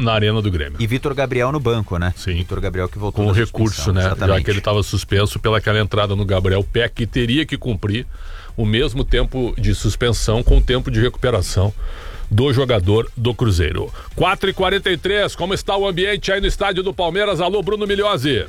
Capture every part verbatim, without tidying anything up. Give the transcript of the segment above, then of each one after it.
na Arena do Grêmio. E Vitor Gabriel no banco, né? Sim. Vitor Gabriel que voltou com o recurso, né? Exatamente. Já que ele estava suspenso pelaquela entrada no Gabriel Peck, que teria que cumprir o mesmo tempo de suspensão com o tempo de recuperação do jogador do Cruzeiro. quatro e quarenta e três, como está o ambiente aí no estádio do Palmeiras? Alô, Bruno Milhozzi.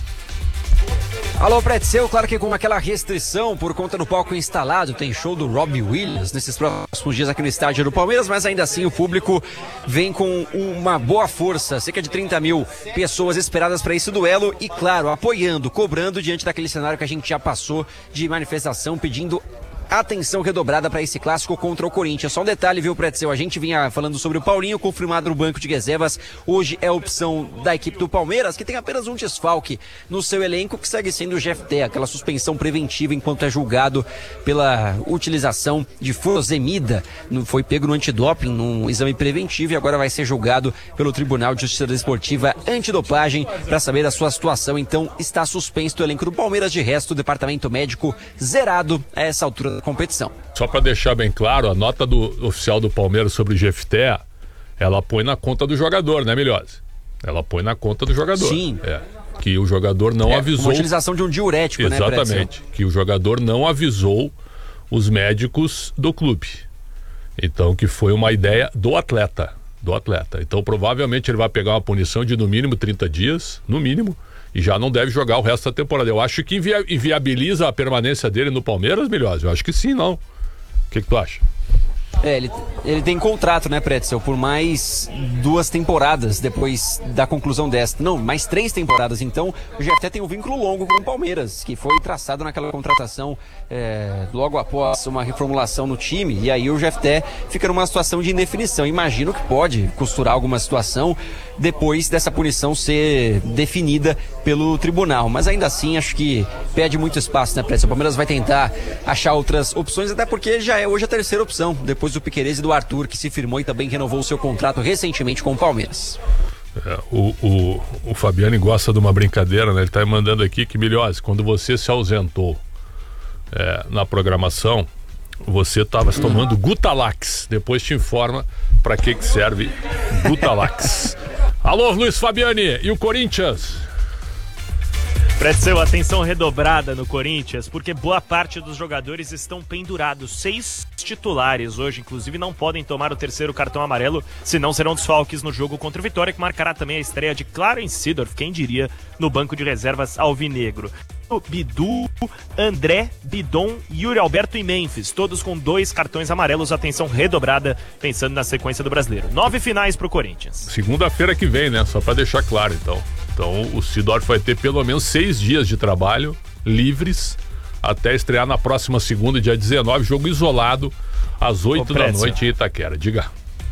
Alô, Pretzel, claro que com aquela restrição por conta do palco instalado, tem show do Robbie Williams nesses próximos dias aqui no estádio do Palmeiras, mas ainda assim o público vem com uma boa força, cerca de trinta mil pessoas esperadas para esse duelo e, claro, apoiando, cobrando diante daquele cenário que a gente já passou de manifestação pedindo atenção redobrada para esse clássico contra o Corinthians. Só um detalhe, viu, Pretzel? A gente vinha falando sobre o Paulinho, confirmado no banco de reservas. Hoje é a opção da equipe do Palmeiras, que tem apenas um desfalque no seu elenco, que segue sendo o Jefté, aquela suspensão preventiva enquanto é julgado pela utilização de furosemida. Foi pego no antidoping, num exame preventivo, e agora vai ser julgado pelo Tribunal de Justiça Desportiva Antidopagem para saber da sua situação. Então está suspenso do elenco do Palmeiras. De resto, o departamento médico zerado a essa altura da competição. Só para deixar bem claro, a nota do oficial do Palmeiras sobre o Jefté, ela põe na conta do jogador, né, Milhozzi? Ela põe na conta do jogador. Sim. É, que o jogador não é, avisou. Uma utilização de um diurético, exatamente, né? Exatamente. Que o jogador não avisou os médicos do clube. Então, que foi uma ideia do atleta. Do atleta. Então, provavelmente ele vai pegar uma punição de no mínimo trinta dias, no mínimo, e já não deve jogar o resto da temporada. Eu acho que invia- inviabiliza a permanência dele no Palmeiras, Milhozzi. Eu acho que sim, não. O que, que tu acha? É, ele, ele tem contrato, né, Pretzel, por mais duas temporadas depois da conclusão desta. Não, mais três temporadas. Então, o Jefté tem um vínculo longo com o Palmeiras, que foi traçado naquela contratação é, logo após uma reformulação no time. E aí o Jefté fica numa situação de indefinição. Imagino que pode costurar alguma situação depois dessa punição ser definida pelo tribunal. Mas ainda assim, acho que perde muito espaço, né, Pretzel? O Palmeiras vai tentar achar outras opções, até porque já é hoje a terceira opção, depois do Piquerez e do Arthur, que se firmou e também renovou o seu contrato recentemente com o Palmeiras. É, o, o, o Fabiano gosta de uma brincadeira, né? Ele está mandando aqui que, Milhozzi, quando você se ausentou é, na programação, você estava tomando Gutalax. Depois te informa para que, que serve Gutalax. Alô, Luiz Fabiani, e o Corinthians? Pretzel, atenção redobrada no Corinthians, porque boa parte dos jogadores estão pendurados. Seis titulares hoje, inclusive, não podem tomar o terceiro cartão amarelo, senão serão desfalques no jogo contra o Vitória, que marcará também a estreia de Clarence Seedorf, quem diria, no banco de reservas alvinegro. Bidu, André, Bidon, Yuri Alberto e Memphis, todos com dois cartões amarelos. Atenção redobrada, pensando na sequência do Brasileiro. Nove finais pro Corinthians. Segunda-feira que vem, né? Só pra deixar claro, então. Então o Seedorf vai ter pelo menos seis dias de trabalho livres até estrear na próxima segunda, dia dezenove, jogo isolado às oito da noite em Itaquera. Diga.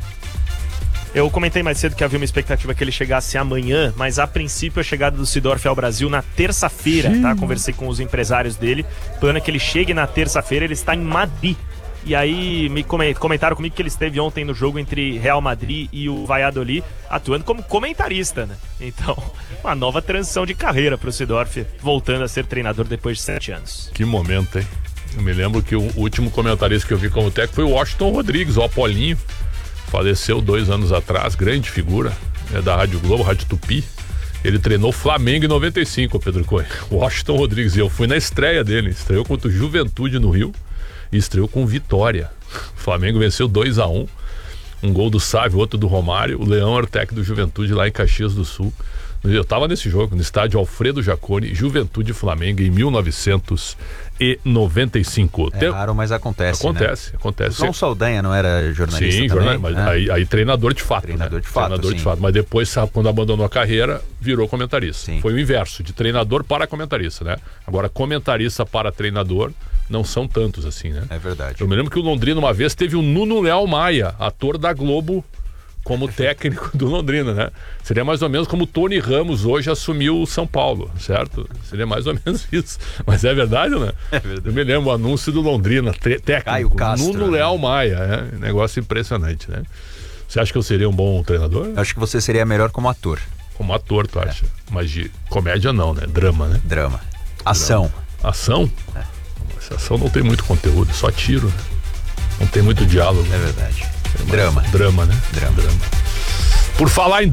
Eu comentei mais cedo que havia uma expectativa que ele chegasse amanhã, mas a princípio a chegada do Seedorf ao Brasil na terça-feira, tá? Conversei com os empresários dele, o plano é que ele chegue na terça-feira, ele está em Madrid. E aí me comentaram comigo que ele esteve ontem no jogo entre Real Madrid e o Valladolid, atuando como comentarista, né? Então, uma nova transição de carreira para o Seedorf, voltando a ser treinador depois de sete anos. Que momento, hein? Eu me lembro que o último comentarista que eu vi como técnico foi o Washington Rodrigues, o Apolinho. Faleceu dois anos atrás, grande figura, é da Rádio Globo, Rádio Tupi. Ele treinou Flamengo em noventa e cinco, Pedro Coelho. Washington Rodrigues, e eu fui na estreia dele, estreou contra o Juventude no Rio e estreou com vitória. O Flamengo venceu dois a um, um gol do Sávio, outro do Romário. O Leão era o técnico do Juventude lá em Caxias do Sul. Eu estava nesse jogo, no estádio Alfredo Jaconi, Juventude e Flamengo, em mil novecentos e noventa e cinco. É raro, mas acontece, Acontece, né? acontece. O João Saldanha não era jornalista Sim, também? jornal, mas né? aí, aí treinador de fato. Treinador né? de fato, Treinador sim. de fato. Mas depois, sabe, quando abandonou a carreira, virou comentarista. Sim. Foi o inverso, de treinador para comentarista, né? Agora, comentarista para treinador não são tantos assim, né? É verdade. Eu me lembro que o Londrina uma vez teve o Nuno Leal Maia, ator da Globo, como técnico do Londrina, né? Seria mais ou menos como o Tony Ramos hoje assumiu o São Paulo, certo? Seria mais ou menos isso. Mas é verdade, né? É verdade. Eu me lembro o anúncio do Londrina, te- técnico, Caio Castro, Nuno né? Leal Maia, é? Negócio impressionante, né? Você acha que eu seria um bom treinador? Eu acho que você seria melhor como ator. Como ator, tu acha? Mas de comédia não, né? Drama, né? Drama. Ação. Ação? É. Essa ação não tem muito conteúdo, só tiro, né? Não tem muito diálogo. É verdade. É mais Drama. Drama, né? Drama. Drama. Por falar em